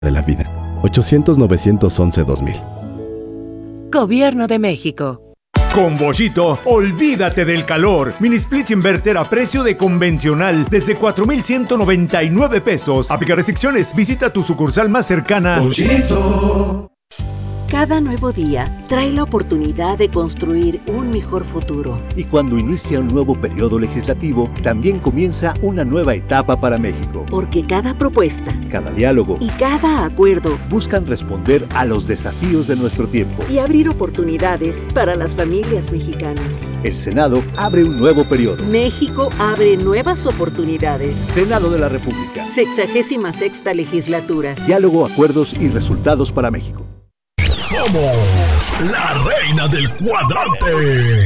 de la vida. 800-911-2000. Gobierno de México. Con Bollito, olvídate del calor. Mini splits inverter a precio de convencional desde 4,199 pesos. Aplica restricciones. Visita tu sucursal más cercana. Bollito. Cada nuevo día trae la oportunidad de construir un mejor futuro. Y cuando inicia un nuevo periodo legislativo, también comienza una nueva etapa para México. Porque cada propuesta, cada diálogo y cada acuerdo buscan responder a los desafíos de nuestro tiempo y abrir oportunidades para las familias mexicanas. El Senado abre un nuevo periodo. México abre nuevas oportunidades. Senado de la República. 66ª legislatura. Diálogo, acuerdos y resultados para México. Somos la reina del cuadrante.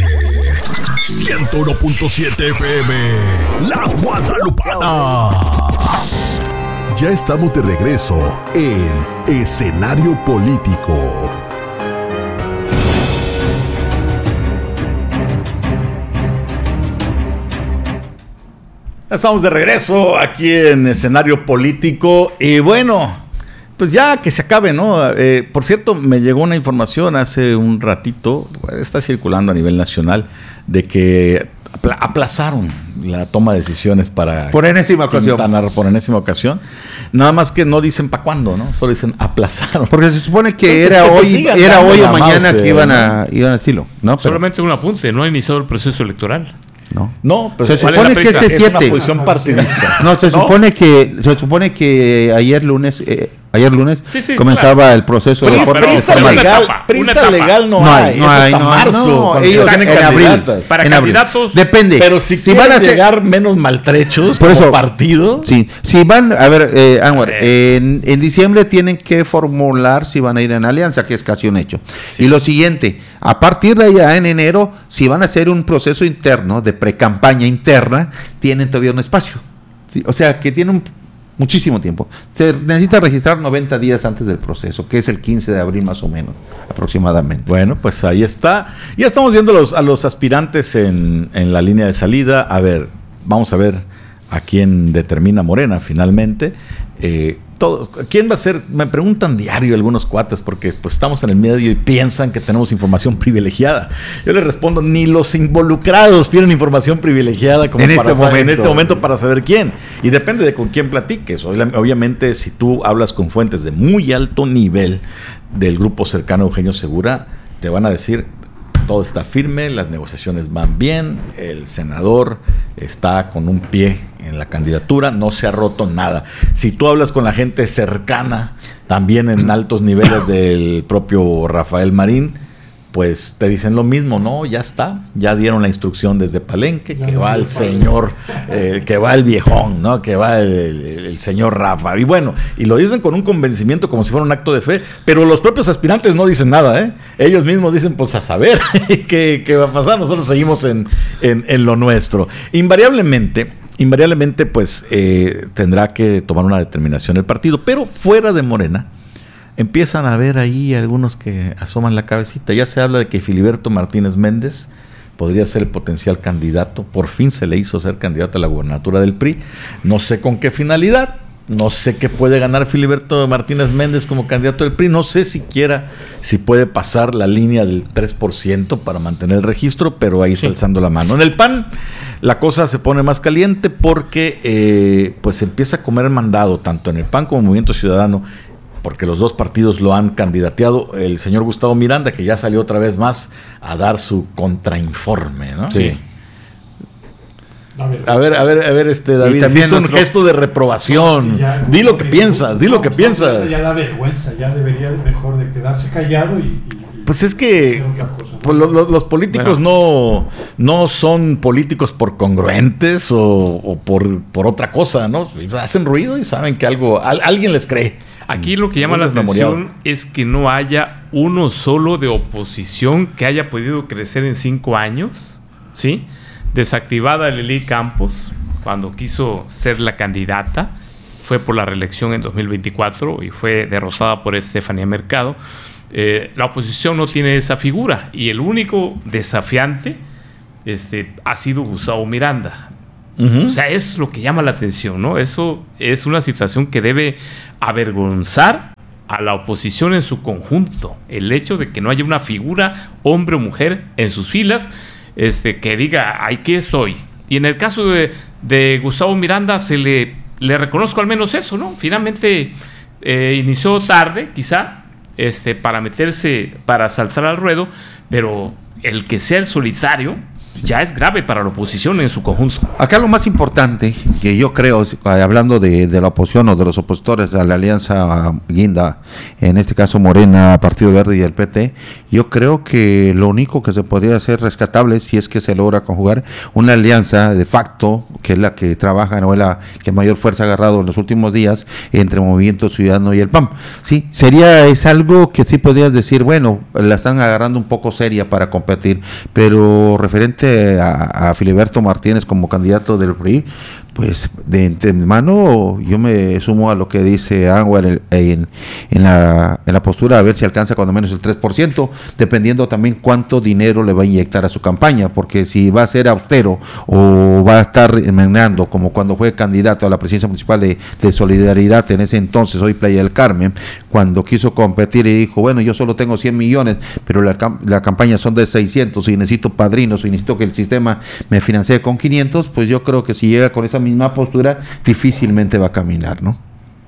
101.7 FM, La Guadalupana. Ya estamos de regreso en Escenario Político. Estamos de regreso aquí en Escenario Político y bueno, pues ya que se acabe, ¿no? Por cierto, me llegó una información hace un ratito, está circulando a nivel nacional, de que aplazaron la toma de decisiones para por enésima ocasión. Por enésima ocasión. Nada más que no dicen para cuándo, ¿no? Solo dicen aplazaron. Porque se supone que entonces, era hoy o mañana que iban a decirlo, ¿no? Pero solamente un apunte, no ha iniciado el proceso electoral. No, pero se supone que este 7 es una posición partidista. No, se supone que ayer lunes comenzaba el proceso de forma prisa legal no hay. No, ellos tienen en abril. Para candidatos depende. Pero si van a llegar menos maltrechos por eso, partido. Sí, si van, a ver, Anwar, en diciembre tienen que formular si van a ir en alianza, que es casi un hecho. Sí. Y lo siguiente, a partir de allá en enero, si van a hacer un proceso interno de precampaña interna, tienen todavía un espacio. ¿Sí? O sea, que tienen muchísimo tiempo. Se necesita registrar 90 días antes del proceso, que es el 15 de abril más o menos, aproximadamente. Bueno, pues ahí está. Ya estamos viendo a los aspirantes en la línea de salida. A ver, vamos a ver a quién determina Morena finalmente. ¿Quién va a ser? Me preguntan diario algunos cuates porque pues estamos en el medio y piensan que tenemos información privilegiada. Yo les respondo, ni los involucrados tienen información privilegiada como en este momento para saber quién. Y depende de con quién platiques. Obviamente, si tú hablas con fuentes de muy alto nivel del grupo cercano a Eugenio Segura, te van a decir: todo está firme, las negociaciones van bien, el senador está con un pie en la candidatura, no se ha roto nada. Si tú hablas con la gente cercana, también en altos niveles del propio Rafael Marín, pues te dicen lo mismo, ¿no? Ya está, ya dieron la instrucción desde Palenque, que va el señor, que va el viejón, ¿no? Que va el señor Rafa. Y bueno, y lo dicen con un convencimiento como si fuera un acto de fe, pero los propios aspirantes no dicen nada, ¿eh? Ellos mismos dicen, pues a saber qué va a pasar, nosotros seguimos en lo nuestro. Invariablemente, pues tendrá que tomar una determinación el partido, pero fuera de Morena, empiezan a ver ahí algunos que asoman la cabecita. Ya se habla de que Filiberto Martínez Méndez podría ser el potencial candidato. Por fin se le hizo ser candidato a la gubernatura del PRI. No sé con qué finalidad. No sé qué puede ganar Filiberto Martínez Méndez como candidato del PRI. No sé siquiera si puede pasar la línea del 3% para mantener el registro, pero ahí está alzando la mano. En el PAN la cosa se pone más caliente porque pues se empieza a comer mandado tanto en el PAN como en Movimiento Ciudadano, porque los dos partidos lo han candidateado. El señor Gustavo Miranda, que ya salió otra vez más a dar su contrainforme, ¿no? Sí. A ver, David, hiciste un gesto de reprobación. Di lo que piensas. Ya da vergüenza, ya debería mejor de quedarse callado y pues es que pues los políticos no son políticos por congruentes o por otra cosa, ¿no? Hacen ruido y saben que alguien les cree. Aquí lo que llama la atención es que no haya uno solo de oposición que haya podido crecer en 5 años, ¿sí? Desactivada Lili Campos cuando quiso ser la candidata, fue por la reelección en 2024 y fue derrotada por Estefanía Mercado. La oposición no tiene esa figura y el único desafiante ha sido Gustavo Miranda. O sea, es lo que llama la atención, ¿no? Eso es una situación que debe avergonzar a la oposición en su conjunto. El hecho de que no haya una figura, hombre o mujer, en sus filas, que diga, ¿qué soy? Y en el caso de Gustavo Miranda, le reconozco al menos eso, ¿no? Finalmente inició tarde, quizá, para saltar al ruedo, pero el que sea el solitario ya es grave para la oposición en su conjunto. Acá lo más importante que yo creo, hablando de la oposición o de los opositores a la alianza guinda, en este caso Morena, Partido Verde y el PT, yo creo que lo único que se podría hacer rescatable, si es que se logra conjugar una alianza de facto, que es la que trabaja, no es la que mayor fuerza ha agarrado en los últimos días, entre Movimiento Ciudadano y el PAN. Sí, es algo que sí podrías decir, bueno, la están agarrando un poco seria para competir, pero referente a Filiberto Martínez como candidato del PRI, pues de antemano yo me sumo a lo que dice Anwar en la postura, a ver si alcanza cuando menos el 3%, dependiendo también cuánto dinero le va a inyectar a su campaña, porque si va a ser austero o va a estar enmendando como cuando fue candidato a la presidencia municipal de Solidaridad en ese entonces, hoy Playa del Carmen, cuando quiso competir y dijo, bueno, yo solo tengo 100 millones, pero la campaña son de 600 y necesito padrinos y necesito que el sistema me financie con 500, pues yo creo que si llega con esa misma postura, difícilmente va a caminar, ¿no?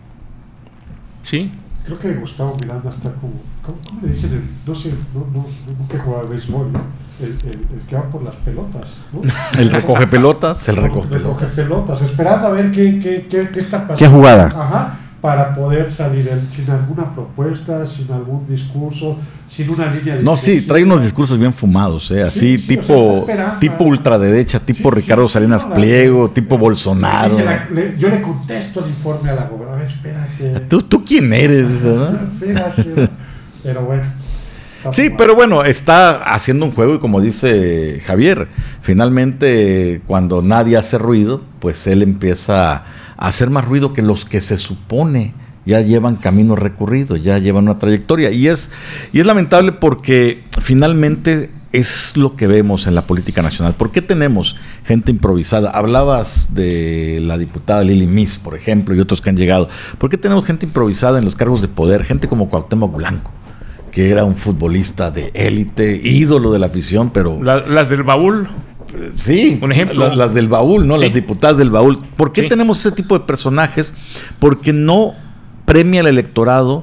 Sí. Creo que Gustavo Miranda está como, ¿cómo le dicen? No sé, no que juega al béisbol, ¿no? El que va por las pelotas, ¿no? El recoge pelotas, recoge pelotas, esperando a ver qué está pasando. ¿Qué jugada? Ajá, para poder salir sin alguna propuesta, sin algún discurso, sin una línea de... No, sí, trae unos discursos bien fumados, así sí, tipo ultraderecha, tipo Ricardo Salinas Pliego, tipo Bolsonaro. Yo le contesto el informe a la gobernadora, espérate. ¿Tú quién eres? ¿No? Espérate, pero bueno. Sí, pero bueno, está haciendo un juego y como dice Javier, finalmente cuando nadie hace ruido, pues él empieza a hacer más ruido que los que se supone ya llevan camino recorrido, ya llevan una trayectoria. Y es lamentable porque finalmente es lo que vemos en la política nacional. ¿Por qué tenemos gente improvisada? Hablabas de la diputada Lili Mis, por ejemplo, y otros que han llegado. ¿Por qué tenemos gente improvisada en los cargos de poder? Gente como Cuauhtémoc Blanco, que era un futbolista de élite, ídolo de la afición, pero... Las del baúl. Sí, un ejemplo. Las del baúl, ¿no? Sí. Las diputadas del baúl. ¿Por qué tenemos ese tipo de personajes? Porque no premia el electorado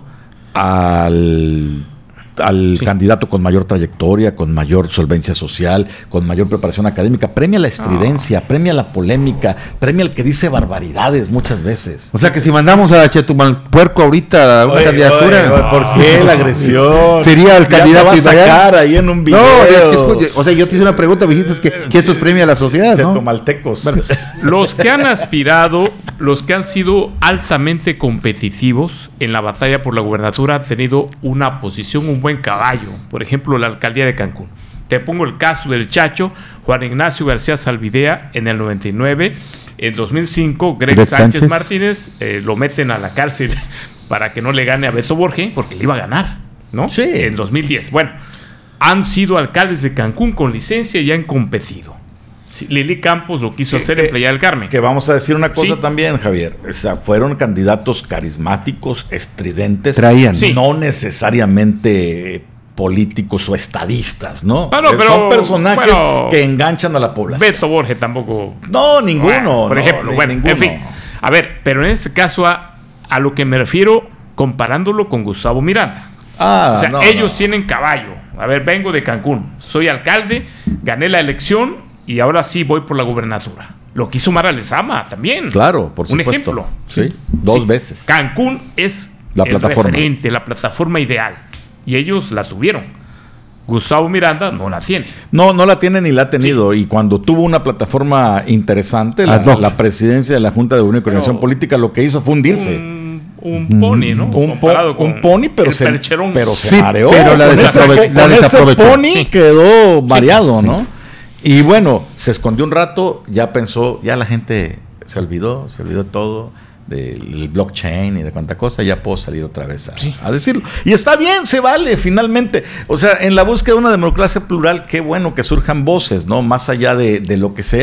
al candidato con mayor trayectoria, con mayor solvencia social, con mayor preparación académica. Premia la estridencia, premia la polémica, premia el que dice barbaridades muchas veces. O sea que si mandamos a Chetumalpuerco ahorita a una candidatura... ¿Por qué la agresión? Sería el candidato a sacar ahí en un video. No, es que escuche, o sea, yo te hice una pregunta, me dijiste que eso es premio a la sociedad, ¿no? Chetumaltecos. Bueno, los que han aspirado, los que han sido altamente competitivos en la batalla por la gubernatura han tenido una posición, un buen caballo. Por ejemplo, la alcaldía de Cancún. Te pongo el caso del Chacho, Juan Ignacio García Zalvidea en el 99. En 2005, Greg Sánchez Martínez lo meten a la cárcel para que no le gane a Beto Borges, porque le iba a ganar, ¿no? Sí. En 2010. Bueno, han sido alcaldes de Cancún con licencia y han competido. Sí, Lili Campos lo quiso hacer en Playa del Carmen. Que vamos a decir una cosa también, Javier. O sea, fueron candidatos carismáticos, estridentes. Traían. No necesariamente políticos o estadistas, ¿no? Bueno, pero, son personajes que enganchan a la población. Beto Borges tampoco. No, ninguno. Por ejemplo, ninguno. En fin. A ver, pero en ese caso a lo que me refiero comparándolo con Gustavo Miranda. O sea, ellos tienen caballo. A ver, vengo de Cancún, soy alcalde, gané la elección y ahora sí voy por la gubernatura. Lo quiso Mara Lezama también. Claro, por supuesto. Un ejemplo. Sí, dos veces. Cancún es la plataforma. Referente, la plataforma ideal. Y ellos la tuvieron. Gustavo Miranda no la tiene. No la tiene ni la ha tenido. Sí. Y cuando tuvo una plataforma interesante, la presidencia de la Junta de Gobierno y Coordinación Política, lo que hizo fue hundirse. Un pony, ¿no? Un pony, pero se mareó. Pero la desaprovechó. Ese pony quedó mareado, ¿no? Y bueno, se escondió un rato, ya pensó, ya la gente se olvidó todo del blockchain y de cuánta cosa, ya puedo salir otra vez a decirlo. Y está bien, se vale, finalmente. O sea, en la búsqueda de una democracia plural, qué bueno que surjan voces, ¿no? Más allá de lo que sea.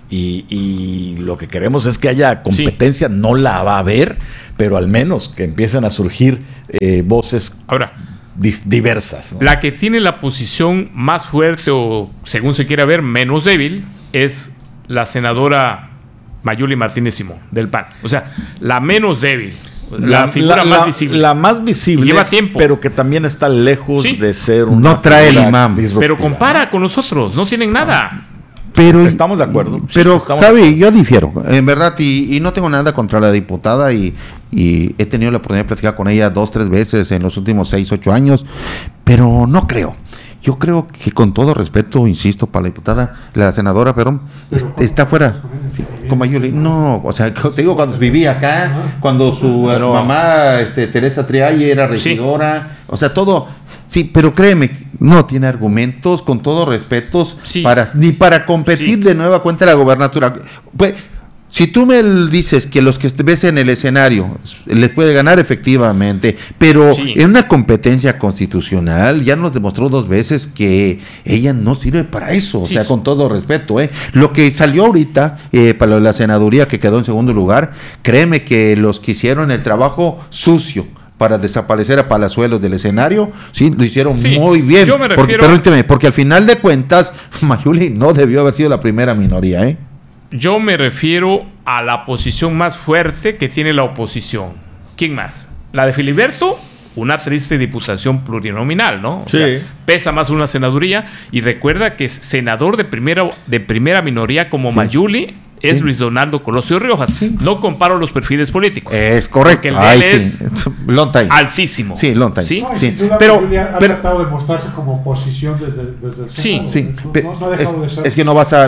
Y lo que queremos es que haya competencia, no la va a haber, pero al menos que empiecen a surgir voces ahora diversas, ¿no? La que tiene la posición más fuerte o, según se quiera ver, menos débil es la senadora Mayuli Martínez Simón, del PAN. O sea, la menos débil, la figura más visible. La más visible, lleva tiempo, pero que también está lejos de ser una no trae el imán. Pero compara con nosotros, no tienen nada. Pero estamos de acuerdo. Pero, Javi, yo difiero, en verdad, y no tengo nada contra la diputada, y he tenido la oportunidad de platicar con ella 2-3 veces en los últimos 6-8 años, pero no creo. Yo creo que, con todo respeto, insisto, para la diputada, la senadora, pero está fuera. Sí, con Mayuli. No, o sea, te digo, cuando vivía acá, cuando su mamá, Teresa Trialle, era regidora, o sea, todo. Sí, pero créeme, no tiene argumentos, con todo respeto, ni para competir de nueva cuenta la gobernatura. Pues, si tú me dices que los que ves en el escenario les puede ganar, efectivamente, pero en una competencia constitucional ya nos demostró 2 veces que ella no sirve para eso, o sea, con todo respeto, Lo que salió ahorita para la senaduría, que quedó en segundo lugar, créeme que los que hicieron el trabajo sucio para desaparecer a Palazuelos del escenario, lo hicieron muy bien. Yo me refiero, porque al final de cuentas, Mayuli no debió haber sido la primera minoría, Yo me refiero a la posición más fuerte que tiene la oposición. ¿Quién más? La de Filiberto, una triste diputación plurinominal, ¿no? O sea, pesa más una senaduría. Y recuerda que senador de primera minoría como Mayuli es Luis Donaldo Colosio Riojas. No comparo los perfiles políticos. Es correcto. Porque el de él es altísimo. Sí, long time. ¿Sí? Pero ha tratado de mostrarse como oposición desde el Senado. No ha dejado de ser. Es que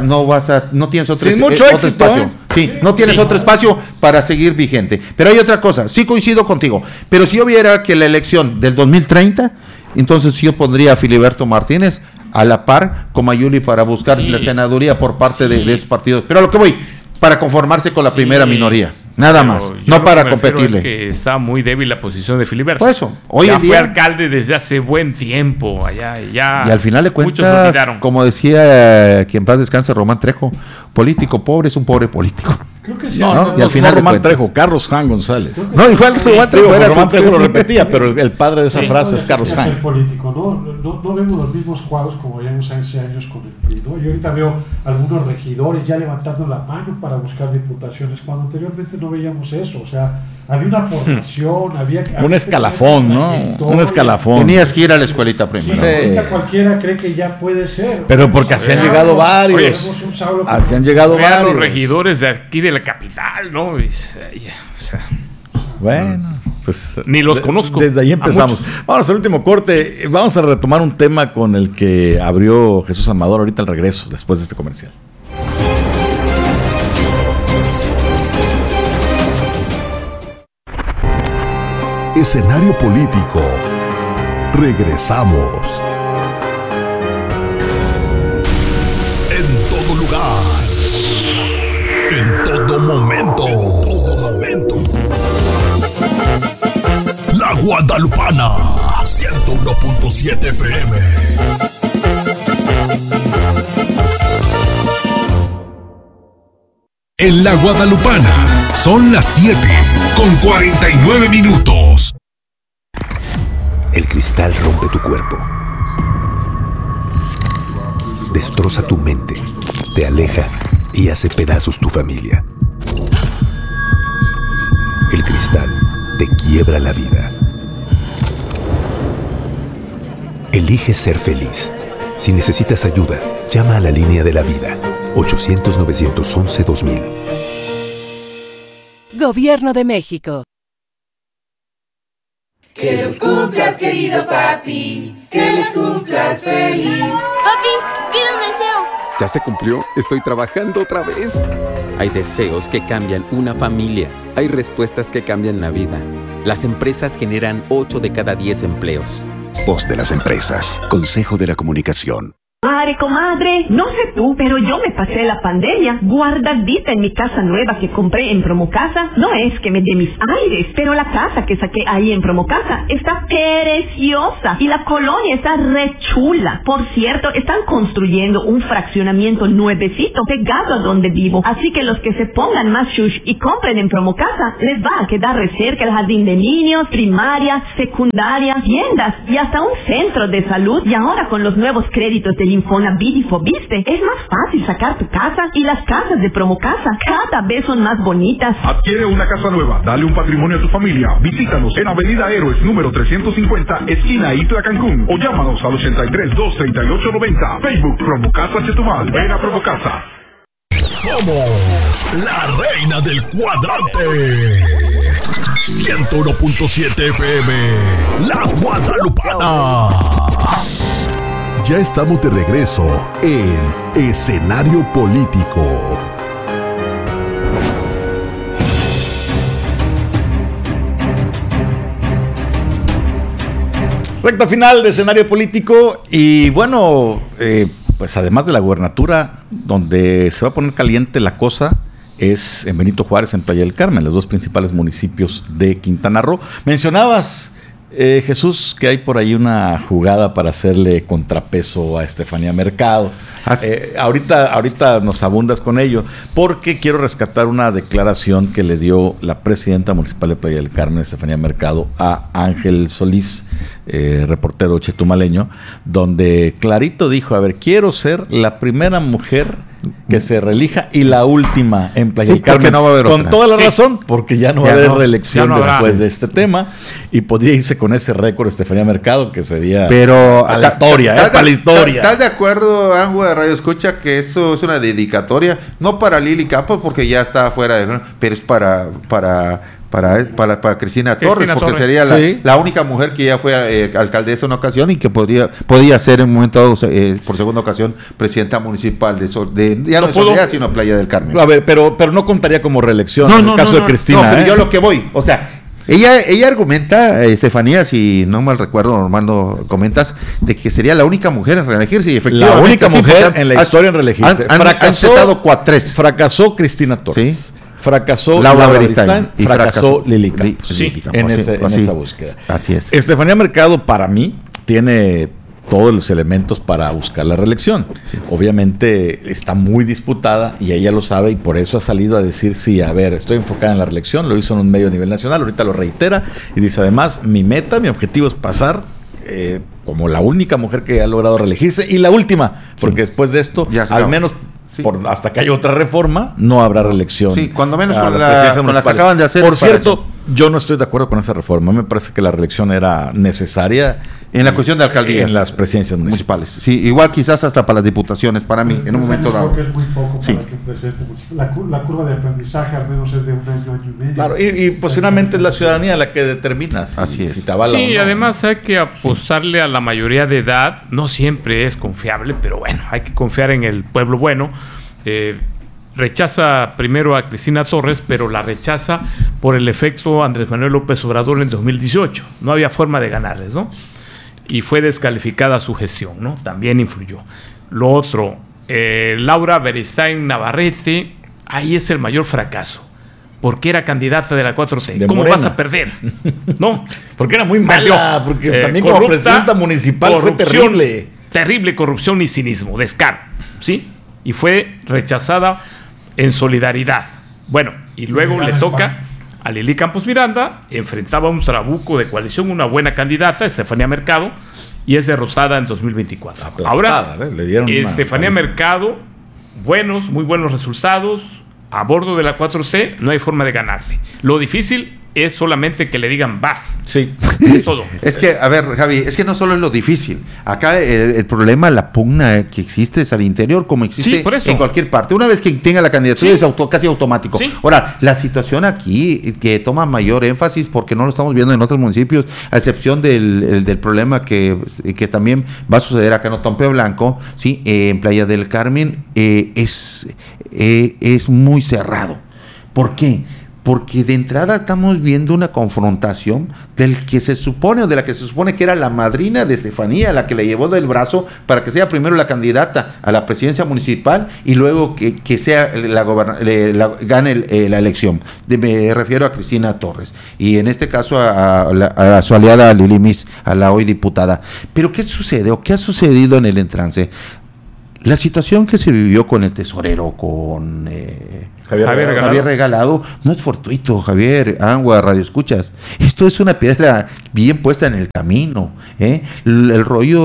no tienes otro éxito, espacio. No tienes otro espacio para seguir vigente. Pero hay otra cosa, sí coincido contigo. Pero si yo viera que la elección del 2030, entonces yo pondría a Filiberto Martínez a la par con Mayuli para buscar la senaduría por parte de esos partidos. Pero a lo que voy, para conformarse con la primera minoría. Nada más, no para competirle. Es que está muy débil la posición de Filiberto. Por eso, hoy en día fue alcalde desde hace buen tiempo allá y al final de cuentas, como decía quien paz descanse, Román Trejo, político pobre es un pobre político. Creo que sí. Y al final Román Trejo, Carlos Juan González. Igual Román Trejo lo repetía, pero el padre de esa frase es Carlos Juan. Político, no vemos los mismos cuadros como veíamos hace años con el PRI, ¿no? Yo ahorita veo algunos regidores ya levantando la mano para buscar diputaciones, cuando anteriormente no veíamos eso. O sea, había una formación, había un escalafón, ¿no? Un escalafón. Tenías que ir a la escuelita primero. Ahorita cualquiera cree que ya puede ser. Pero porque así han llegado varios. Así han llegado varios. Los regidores de aquí de la capital, ¿no? Bueno, pues ni los conozco. Desde ahí empezamos. Vamos al último corte. Vamos a retomar un tema con el que abrió Jesús Amador ahorita al regreso, después de este comercial. Escenario político. Regresamos. En todo lugar. En todo momento. La Guadalupana. 101.7 FM. En La Guadalupana son las 7:49. El cristal rompe tu cuerpo, destroza tu mente, te aleja y hace pedazos tu familia. El cristal te quiebra la vida. Elige ser feliz. Si necesitas ayuda, llama a la línea de la vida. 800-911-2000. Gobierno de México. Que los cumplas, querido papi. Que los cumplas feliz. Papi, pide un deseo. ¿Ya se cumplió? Estoy trabajando otra vez. Hay deseos que cambian una familia. Hay respuestas que cambian la vida. Las empresas generan 8 de cada 10 empleos. Voz de las empresas. Consejo de la Comunicación. Madre, comadre, no sé tú, pero yo me pasé la pandemia guardadita en mi casa nueva que compré en Promocasa. No es que me dé mis aires, pero la casa que saqué ahí en Promocasa está preciosa y la colonia está re chula. Por cierto, están construyendo un fraccionamiento nuevecito pegado a donde vivo. Así que los que se pongan más shush y compren en Promocasa, les va a quedar re cerca el jardín de niños, primaria, secundaria, tiendas y hasta un centro de salud. Y ahora con los nuevos créditos del Infonavit y Fobiste, es más fácil sacar tu casa y las casas de Promocasa cada vez son más bonitas. Adquiere una casa nueva, dale un patrimonio a tu familia. Visítanos en Avenida Héroes número 350, esquina Itla, Cancún, o llámanos al 83-238-90. Facebook Promocasa Chetumal. Ven a Promocasa. Somos la reina del cuadrante. 101.7 FM, La Guadalupana. Ya estamos de regreso en Escenario Político. Recta final de Escenario Político y bueno, pues además de la gubernatura, donde se va a poner caliente la cosa es en Benito Juárez, en Playa del Carmen, los dos principales municipios de Quintana Roo. Mencionabas, Jesús, que hay por ahí una jugada para hacerle contrapeso a Estefanía Mercado. Ahorita nos abundas con ello, porque quiero rescatar una declaración que le dio la presidenta municipal de Playa del Carmen, Estefanía Mercado, a Ángel Solís, reportero chetumaleño, donde clarito dijo: a ver, quiero ser la primera mujer que se reelija y la última en Playa del Carmen. No va a haber con otra. toda la razón, porque ya no va a haber reelección después de este tema, y podría irse con ese récord Estefanía Mercado, que sería pero a la historia, para la historia. ¿Estás de acuerdo, Ángel de Radio Escucha, que eso es una dedicatoria? No para Lili Campos, porque ya está fuera de... pero es para Cristina Torres, porque sería la única mujer que ya fue alcaldesa en una ocasión y que podía ser en un momento dado, por segunda ocasión, presidenta municipal de ya no Soledad, sino Playa del Carmen. A ver, pero no contaría como reelección en el caso de Cristina. No, pero yo lo que voy, o sea, ella argumenta, Estefanía, si no mal recuerdo, Normando, comentas, de que sería la única mujer en reelegirse, y efectivamente la única mujer en la historia en reelegirse. Fracasó Cristina Torres. ¿Sí? Fracasó Laura Beristain y fracasó Lili Campos en esa búsqueda. Así es. Estefanía Mercado, para mí, tiene todos los elementos para buscar la reelección. Sí. Obviamente está muy disputada y ella lo sabe, y por eso ha salido a decir: sí, a ver, estoy enfocada en la reelección. Lo hizo en un medio a nivel nacional, ahorita lo reitera y dice: además, mi objetivo es pasar como la única mujer que ha logrado reelegirse y la última, porque después de esto, al menos hasta que haya otra reforma, no habrá reelección. Sí, cuando menos con la que acaban de hacer. Por cierto, yo no estoy de acuerdo con esa reforma. Me parece que la reelección era necesaria en la cuestión de alcaldías, en las presidencias municipales. Sí, igual quizás hasta para las diputaciones, para mí, en un momento dado. Creo que es muy poco para que un presidente municipal. La curva de aprendizaje al menos es de un año y medio. Claro, y pues finalmente es la ciudadanía la que determina si te avala o no. Además hay que apostarle a la mayoría de edad. No siempre es confiable, pero bueno, hay que confiar en el pueblo bueno. Rechaza primero a Cristina Torres, pero la rechaza por el efecto Andrés Manuel López Obrador en 2018. No había forma de ganarles, ¿no? Y fue descalificada su gestión, ¿no? También influyó. Lo otro, Laura Beristain Navarrete, ahí es el mayor fracaso, porque era candidata de la 4T. ¿Cómo vas a perder? ¿No? Porque era muy mala, porque también como presidenta municipal fue terrible. Terrible corrupción y cinismo, descaro, ¿sí? Y fue rechazada en solidaridad. Bueno, y luego le toca a Lili Campos Miranda, enfrentaba un trabuco de coalición, una buena candidata, Estefanía Mercado, y es derrotada en 2024. Aplastada, ahora, le dieron Estefanía Mercado, muy buenos resultados, a bordo de la 4C, no hay forma de ganarle. Lo difícil es solamente que le digan vas. Sí. Es todo. Es que, a ver, Javi, es que no solo es lo difícil. Acá el problema, la pugna que existe es al interior, como existe en cualquier parte. Una vez que tenga la candidatura es casi automático. Sí. Ahora, la situación aquí que toma mayor énfasis, porque no lo estamos viendo en otros municipios, a excepción del problema que también va a suceder acá en Otompe Blanco, ¿sí? En Playa del Carmen, es muy cerrado. ¿Por qué? porque de entrada estamos viendo una confrontación de la que se supone que era la madrina de Estefanía, la que le llevó del brazo para que sea primero la candidata a la presidencia municipal y luego que sea gane la elección. Me refiero a Cristina Torres y en este caso a su aliada Lili Mis, a la hoy diputada. Pero ¿qué sucede o qué ha sucedido en el entrance? La situación que se vivió con el tesorero, con Javier Regalado, no es fortuito, Javier, Anguar, Radio Escuchas. Esto es una piedra bien puesta en el camino. El rollo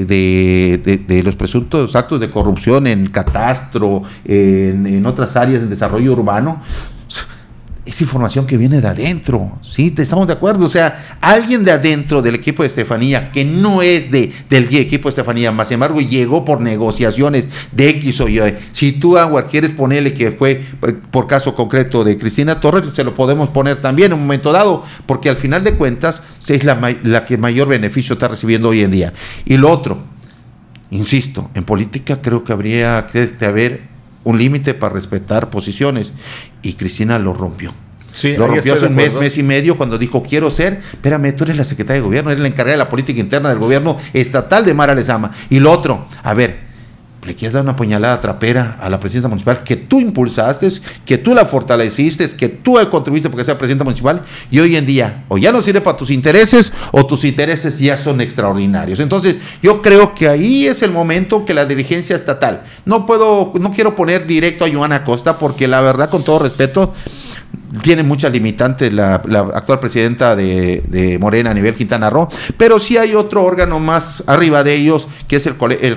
de los presuntos actos de corrupción en catastro, en otras áreas de desarrollo urbano, es información que viene de adentro, ¿sí? ¿Estamos de acuerdo? O sea, alguien de adentro del equipo de Estefanía, que no es del equipo de Estefanía, más sin embargo llegó por negociaciones de X o Y. Si tú, Anguar, quieres ponerle que fue por caso concreto de Cristina Torres, se lo podemos poner también en un momento dado, porque al final de cuentas es la que mayor beneficio está recibiendo hoy en día. Y lo otro, insisto, en política creo que habría que haber un límite para respetar posiciones, y Cristina lo rompió. Sí, lo rompió hace un mes y medio cuando dijo, espérame, tú eres la secretaria de gobierno, eres la encargada de la política interna del gobierno estatal de Mara Lezama. Y lo otro, a ver, le quieres dar una puñalada trapera a la presidenta municipal que tú impulsaste, que tú la fortaleciste, que tú contribuiste porque sea presidenta municipal, y hoy en día o ya no sirve para tus intereses o tus intereses ya son extraordinarios. Entonces yo creo que ahí es el momento que la dirigencia estatal, no quiero poner directo a Joana Acosta porque la verdad, con todo respeto, tiene muchas limitantes la actual presidenta de Morena a nivel Quintana Roo, pero sí hay otro órgano más arriba de ellos, que es el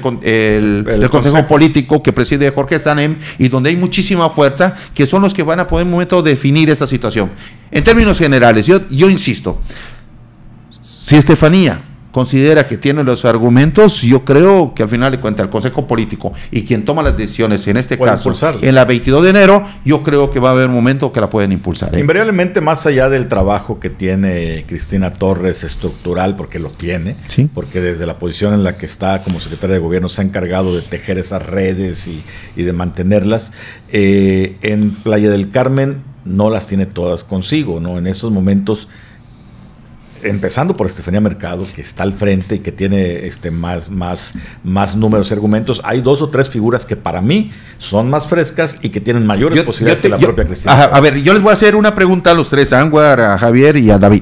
Consejo Político que preside Jorge Sanem, y donde hay muchísima fuerza, que son los que van a poder en un momento definir esta situación. En términos generales, yo insisto, si Estefanía considera que tiene los argumentos, yo creo que al final de cuentas el Consejo Político y quien toma las decisiones, en este caso, en la 22 de enero, yo creo que va a haber un momento que la pueden impulsar. Invariablemente, más allá del trabajo que tiene Cristina Torres estructural, porque lo tiene, ¿sí? Porque desde la posición en la que está como secretaria de gobierno se ha encargado de tejer esas redes y de mantenerlas, en Playa del Carmen no las tiene todas consigo, ¿no? En esos momentos, empezando por Estefanía Mercado, que está al frente y que tiene más números y argumentos, hay 2 o 3 figuras que para mí son más frescas y que tienen mayores posibilidades que la propia Cristina. A ver, yo les voy a hacer una pregunta a los tres, a Anguar, a Javier y a David.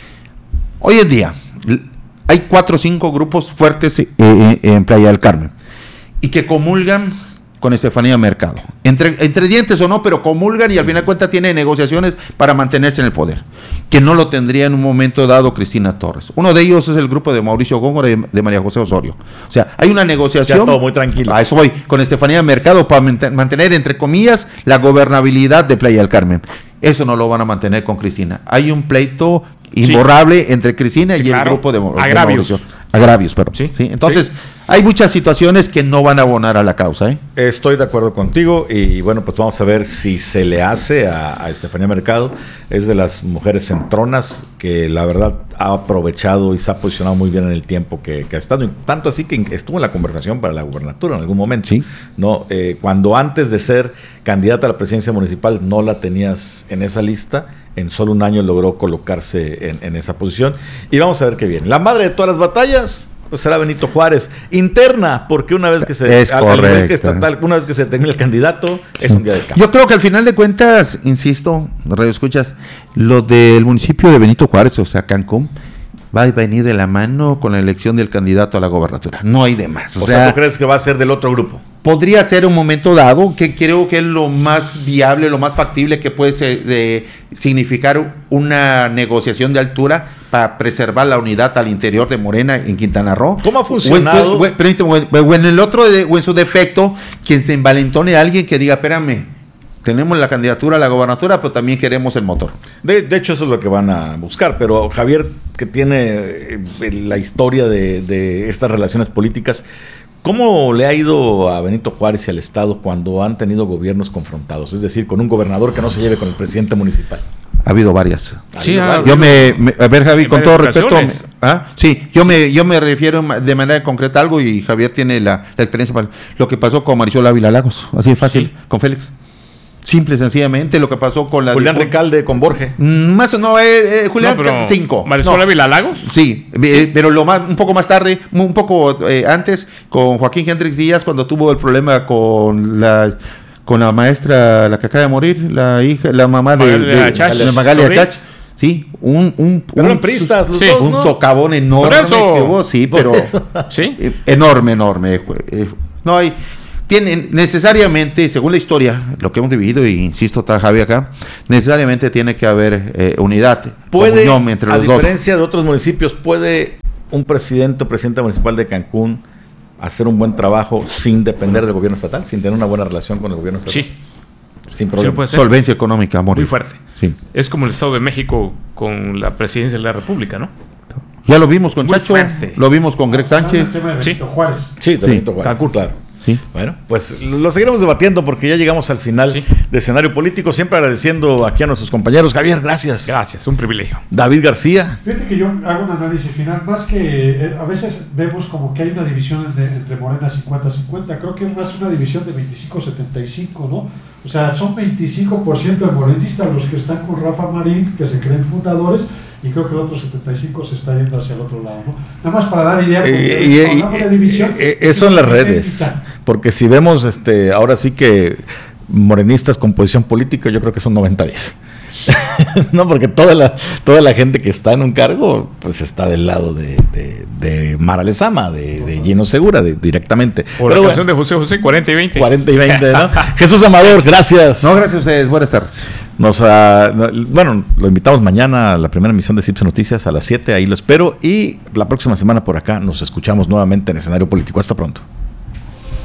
Hoy en día hay 4 o 5 grupos fuertes en Playa del Carmen y que comulgan con Estefanía Mercado, entre dientes o no, pero comulgan y al final de cuentas tiene negociaciones para mantenerse en el poder, que no lo tendría en un momento dado Cristina Torres. Uno de ellos es el grupo de Mauricio Góngora y de María José Osorio. O sea, hay una negociación. Ya todo muy tranquilo. A eso voy, con Estefanía Mercado para mantener, entre comillas, la gobernabilidad de Playa del Carmen. Eso no lo van a mantener con Cristina. Hay un pleito imborrable entre Cristina y el grupo de Mauricio. Agravios, perdón. Sí. Entonces, hay muchas situaciones que no van a abonar a la causa. Estoy de acuerdo contigo y bueno, pues vamos a ver si se le hace a Estefanía Mercado. Es de las mujeres centronas que la verdad ha aprovechado y se ha posicionado muy bien en el tiempo que ha estado. Tanto así que estuvo en la conversación para la gubernatura en algún momento. Sí. ¿No? Cuando antes de ser candidata a la presidencia municipal no la tenías en esa lista, en solo un año logró colocarse en esa posición. Y vamos a ver qué viene. La madre de todas las batallas, pues será Benito Juárez. Interna, porque una vez que se una vez que se termine el candidato, es un día de cambio. Yo creo que al final de cuentas, insisto, Radio Escuchas, lo del municipio de Benito Juárez, o sea, Cancún, va a venir de la mano con la elección del candidato a la gobernatura. No hay de más. O sea, ¿tú crees que va a ser del otro grupo? Podría ser un momento dado, que creo que es lo más viable, lo más factible que puede significar una negociación de altura para preservar la unidad al interior de Morena en Quintana Roo. ¿Cómo ha funcionado? O en el otro, o en su defecto, quien se envalentone a alguien que diga, espérame, tenemos la candidatura a la gobernatura, pero también queremos el motor. De hecho, eso es lo que van a buscar. Pero Javier, que tiene la historia de estas relaciones políticas, ¿cómo le ha ido a Benito Juárez y al Estado cuando han tenido gobiernos confrontados? Es decir, con un gobernador que no se lleve con el presidente municipal. Ha habido varias. Sí, a ver, Javi, con todo respeto. Sí, yo me refiero de manera concreta a algo y Javier tiene la experiencia para lo que pasó con Marisol Ávila Lagos. Así de fácil, con Félix. Simple y sencillamente lo que pasó con la... Julián Recalde con Borges. Más o no, Julián, 5. ¿Marisol Ávila Lagos? Sí, pero un poco más tarde, un poco antes, con Joaquín Hendrix Díaz, cuando tuvo el problema con la maestra, la que acaba de morir, la mamá de Magali Achach. Sí, pero eran pristas los dos, un socavón enorme que hubo, sí, pero ¿sí? enorme. No hay... Tienen necesariamente, según la historia, lo que hemos vivido, y insisto, está Javi acá, necesariamente tiene que haber unidad, comunión entre los dos. A diferencia de otros municipios, ¿puede un presidente o presidenta municipal de Cancún hacer un buen trabajo sin depender del gobierno estatal, sin tener una buena relación con el gobierno estatal? Sí. Sin problema. Sí, solvencia económica, amor. Muy fuerte. Sí. Es como el Estado de México con la presidencia de la República, ¿no? Ya lo vimos con Muy Chacho, fuerte. lo vimos con Greg Sánchez. El tema de Benito Juárez. Sí, de Benito Juárez, Cancún. claro. Sí. Bueno, pues lo seguiremos debatiendo porque ya llegamos al final de escenario político, siempre agradeciendo aquí a nuestros compañeros. Javier, gracias. Gracias, un privilegio. David García. Fíjate que yo hago un análisis final, más que a veces vemos como que hay una división entre Morena 50-50, creo que es más una división de 25-75, ¿no? O sea, son 25% de morenistas los que están con Rafa Marín, que se creen fundadores, y creo que el otro 75 se está yendo hacia el otro lado, ¿no? Nada más para dar idea, hablamos de división. Eso en las redes, porque si vemos ahora sí que morenistas con posición política, yo creo que son 90-10. No, porque toda la gente que está en un cargo, pues está del lado de Mara Lezama, de Gino Segura, directamente. Por la canción de José José, 40 y 20. 40 y 20, ¿no? Jesús Amador, gracias. No, gracias a ustedes, buenas tardes. Bueno, lo invitamos mañana a la primera emisión de CIPSE Noticias a las 7, ahí lo espero, y la próxima semana por acá nos escuchamos nuevamente en Escenario Político. Hasta pronto.